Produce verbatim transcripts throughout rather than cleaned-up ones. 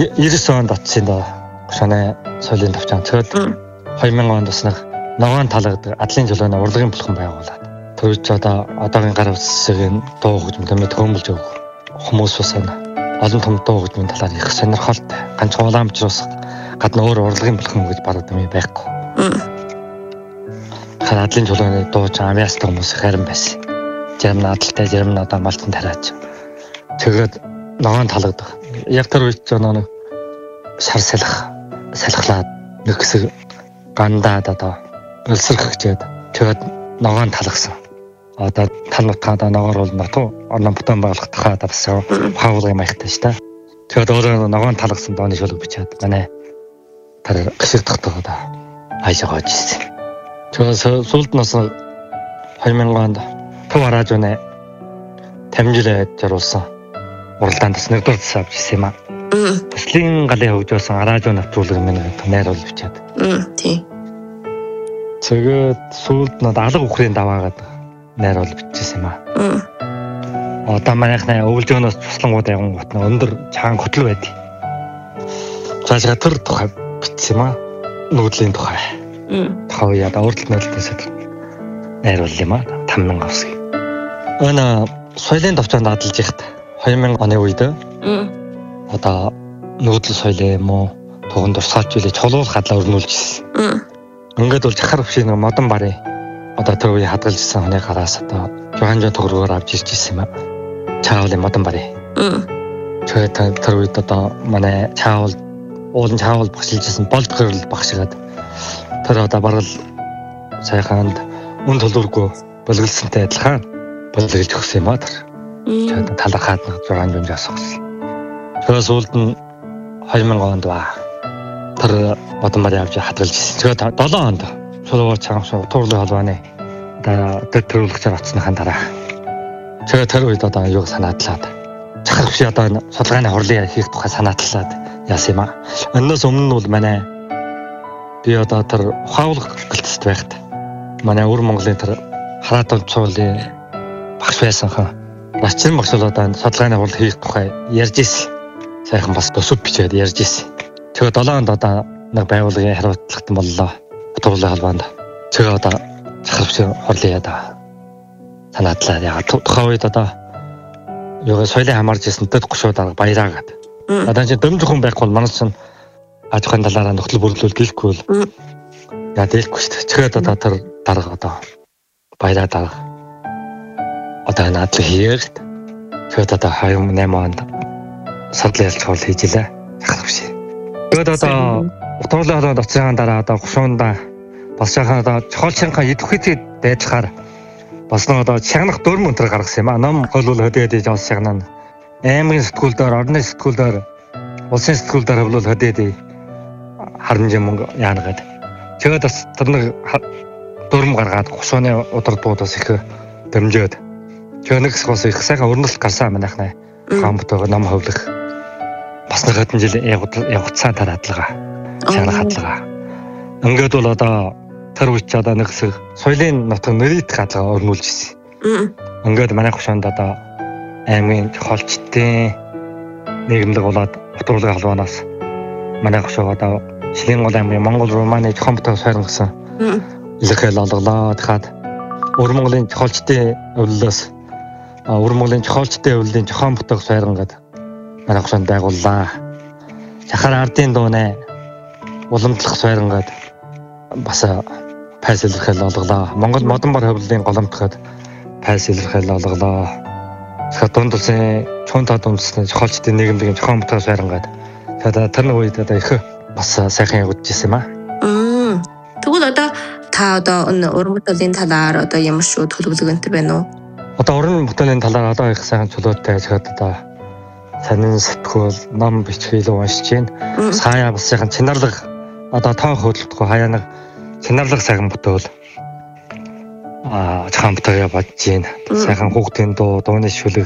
девяносто онд атсан да шанаа соёлын төвчөн. Тэгээд две тысячи онд бас нэг ногоон талагдаг адлын чөлөөний урлагийн булхан байгуулад. Тэрч одоо одоогийн гар үсгийн дуу хөгжмөд мэд хөмөлж өг хүмүүс бас олон том дуу хөгжмийн талаар их сонирхолтой. Ганцхан уламжруулах гадна өөр урлагийн булхан гэж барууд юм байхгүй. Харадлын чөлөөний дууч амьяастай хүмүүс харин байсан. Зарим нь адалтай, зарим нь одоо малтан тариач. Тэгээд ногоон талагдаг. Яг тэр үед ч нэг шар салхи салхлаад нэг хэсэг гандаад одоо өлсөрөх гэжээд тэгээд ногоон талагсан. Одоо тал нутгаад ногоор бол нотуу орон бутан болгох тухай бас хавлын маягтай ш та. Тэгээд өөрөө ногоон талагсан дооны шүлэг бичээд манай тэр гişиг тогтоогоо да хайшаа гоожсэн. Тэгээд сүүлд нас две тысячи онд төв радионы тамжилээд зориулсан уралдаанд бас нэгдүгээр засаг авчихсан юм аа. Төслийн галын хөгжүүлсэн радио навчуулга минь найруулж бичээд. Тийм. Тэгээд сүүлд над алга үхрийн даваагаад найруулж бичсэн юм аа. Одоо манайхны өвлжөөнөөс туслангууд яган гутна өндөр чаан хөтөл байдаг. Цаашаа тэр тухай бичсэн юм аа. Нүүдлийн тухай. Тав яа да урдл нөлтөөс найруул юм аа. Тамнан авсгий. Ана соёлын төвчөнд адалж ихт две тысячи оны үед одоо нүүдэл соёлын юм уу туган дурсгалж билээ чулуулах хадлаа өрнүүлж ирсэн. Ингээд бол жахар бишээ нэг модон барыг одоо тэр үе хадгалж ирсэн хоны гараас одоо жуганжаа төгрөгөөр авч ирж ирсэн юм аа. Чаавлын модон барыг. Тэгээд тэр үед одоо манай чаавал уулын чаавал багшилж ирсэн болд гэрэл багшгаад тэр одоо барал сайханд үн төлөвлөгөө болголсонтой адилхан болголж өгсөн юм аа тэр. Тэгээд талархаад зургаан жунж асуусан. Тэгээд сүүлд нь две тысячи онд ба тэр модон барыг авч хадгалж ирсэн. Тэгээд seven онд Чулуугаар чанга туурлын холбооны одоо дэд төрүүлэгчээр оцсныхаа дараа. Тэгээд тэр үед одоо юу санаадлаад чахар биш одоо судалгааны хурлын хийх тухай санаадлаад яасан юм аа. Өнөөс өмнө нь бол манай би одоо тэр ухаалаг гэлтэст байхад манай өвөр Монголын тэр хараатан цуулын багш байсан хаа. Бачрын багш бол одоо судалгааны хурал хийх тухай ярьж ирсэн. Сайхан бас төсөв бичээд ярьж ирсэн. Тэгээд seven онд одоо нэг байгууллагын хариуцлагатан боллоо. Туурлын холбоонд. Тэгээд одоо чахар биш хурлын яда санаадлаа яа тухайн үед одоо юу соёлын хамаарч ирсэн дэд гушууд арга баяраагаад. Одоо чи дөмж хүн байхгүй бол манайс чинь аж ахуйн талаараа нөхцөл бүрдүүлэлт гэлэхгүй бол яа дэлэхгүй шүү дээ. Тэгээд одоо тэр дарга одоо баяраа дарга одоо наадлыг хийгээд тэгээд одоо две тысячи eight онд сардлын ялч хол хийж илээ. Чахар биш. Тэгээд одоо туурлын холбоонд оцсны дараа одоо гушуундаа бас жаахан одоо чохолчинхаа идэвхтэй дайдлахаар бас нэг одоо чагнах дөрм өнтер гаргасан юм аа. Ном хөлвөл хөдөөд иж авс чагнаа. Аймгийн сэтгүүлдээр, орны сэтгүүлдээр, улсын сэтгүүлдээр хөвлөл хөдөөд харамж юм яана гээд. Тэгээд бас тэр нэг дөрм гаргаад гушууны удирдууд бас их дэмжөөд. Тэгээд нэг бас их сайхан өрнөлт гарсан манайхнаа. Хамтгаа ном хөвлөх. Бас нэг хэдэн жил явцсан тарадлага. Чанар хадлага. Ингээд бол одоо тэр үеч одоо нэг хэсэг соёлын нутаг нэрийт хадлага өрнүүлж ирсэн. Ингээд манай гушуунд одоо аймгийн чухалчдын нийгэмлэг болоод утгуурлын холбооноос манай гушуу одоо Шилэн гол аймгийн Монгол Румыны зохион бүтээн сайрангасан илэрхийл олголоо. Тэгэхээр Өвөр Монголын чухалчдын өвлөлөөс Өвөр Монголын чухалчдын өвлөлийн зохион бүтээн сайрангаад манай гушуунд байгууллаа. Чахар ардын дууны уламжлах сайрангаад бас пайс илэрхийл олголоо. Монгол модон бар хөвлөлийн голомтгоод пайс илэрхийл олголоо. Тэгэхээр дунд улсын чуун таад үндэсний чухалчдын нийгэмлэгийн зохион бүтээн сайрангаад тэгээд тэр үед одоо их бас сайхан явагдаж ирсэн юм аа. Мм. Тэгвэл одоо та одоо уран бүтээлийн талаар одоо ямар шүү төлөвлөгөө энэ байна уу? Одоо уран бүтээлийн талаар одоо их сайхан чөлөөтэй ажиглаад одоо санин сэтгүүл ном бичгээл уншиж байна. Сая бас сайхан чинарлаг одоо тоо хөдөлгөхгүй хаяа нэг чинарлаг сайхан бүтээл аа чам бүтээгээ бодож байна. Сайхан хүүхдийн дуу, дууны шүлэг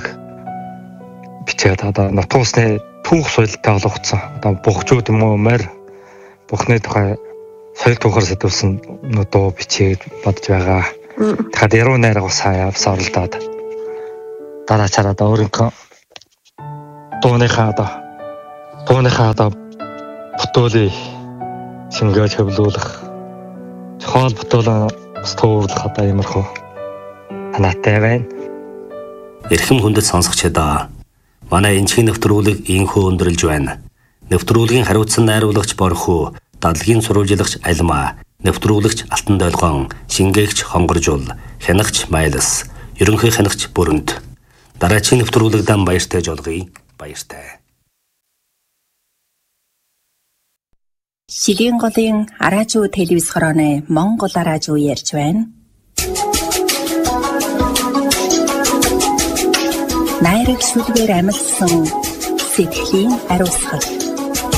бичээд одоо нутгуусны түүх соёлтой олгогдсон. Одоо бухчууд юм уу, морь бухны тухай соёл түүхээр сэтгүүлсэн дуу бичээд бодож байгаа. Тэгэхээр яруу найрга бас хаяа бас оролдоод дараачаар одоо өөрийнхөө дууныхаа одоо тууныхаа одоо бүтээлийг шингээж хөвлүүлэх хоол бүтээлээ стуурлах одоо иймэрхүү танаатай байна. Эрхэм хүндэт сонсогчдоо манай энчгийн нэвтрүүлэг инхүү өндөрлж байна. Нэвтрүүлгийн хариуцсан найруулагч Борхуу, дадлгийн сурвалжлагч Алма, нэвтрүүлэгч Алтан Долгон, шингээгч Хонгоржул, хянагч Майлас, ерөнхий хянагч Бүрэнт. Дараагийн нэвтрүүлэг дан баяртай жолгоё. Баяртай. Шигийн голын араажуу телевиз хорооны Монгол араажуу ярьж байна. Найраг шүлгээр амилсан сэтгэлийн ариусгал.